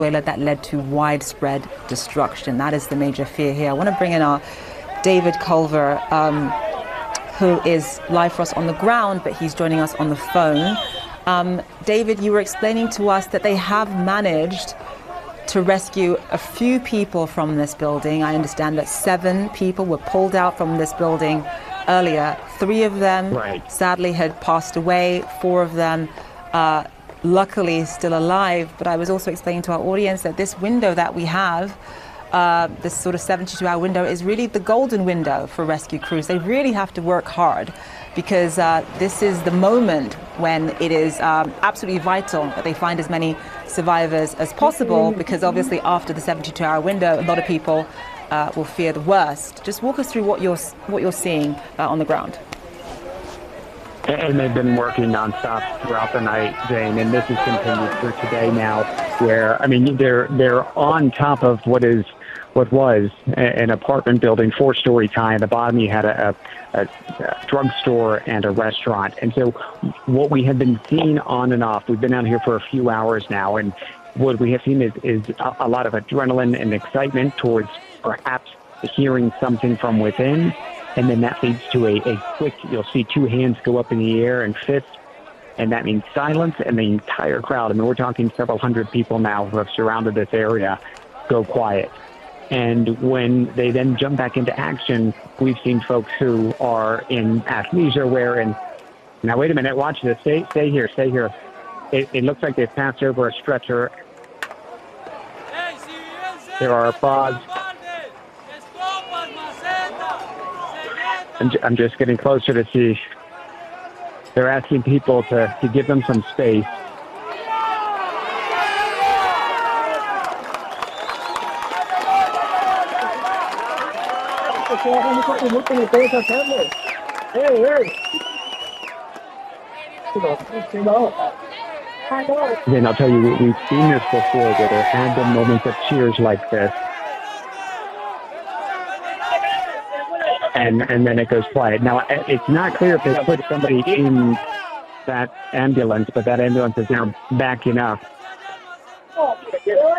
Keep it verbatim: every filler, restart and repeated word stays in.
that led to widespread destruction. That is the major fear here. I want to bring in our David Culver, um, who is live for us on the ground, but he's joining us on the phone. Um, David, you were explaining to us that they have managed to rescue a few people from this building. I understand that seven people were pulled out from this building earlier. Three of them right. sadly had passed away. Four of them uh, luckily still alive. But I was also explaining to our audience that this window that we have, uh, this sort of seventy-two hour window, is really the golden window for rescue crews. They really have to work hard because uh, this is the moment when it is um, absolutely vital that they find as many survivors as possible, because obviously after the seventy-two hour window, a lot of people uh, will fear the worst. Just walk us through what you're, what you're seeing uh, on the ground. And they've been working nonstop throughout the night, Jane, and this has continued through today now, where, I mean, they're they're on top of what is what was an apartment building, four-story high. At the bottom, you had a, a, a drugstore and a restaurant. And so what we have been seeing on and off, we've been out here for a few hours now, and what we have seen is, is a, a lot of adrenaline and excitement towards perhaps hearing something from within. And then that leads to a, a quick, you'll see two hands go up in the air and fists, and that means silence, and the entire crowd, I mean, we're talking several hundred people now who have surrounded this area, go quiet. And when they then jump back into action, we've seen folks who are in athleisure wear. And now, wait a minute, watch this. Stay, stay here, stay here. It, it looks like they've passed over a stretcher. There are applause. I'm, I'm just getting closer to see. They're asking people to, to give them some space. Then I'll tell you, we've seen this before, where there have been moments of cheers like this. And, and then it goes quiet. Now, it's not clear if they put somebody in that ambulance, but that ambulance is now backing up.